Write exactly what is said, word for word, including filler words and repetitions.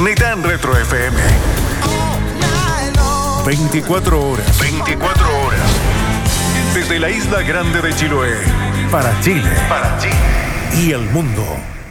Nitán Retro F M. veinticuatro horas. veinticuatro horas. Desde la isla grande de Chiloé. Para Chile. Para Chile. Y el mundo.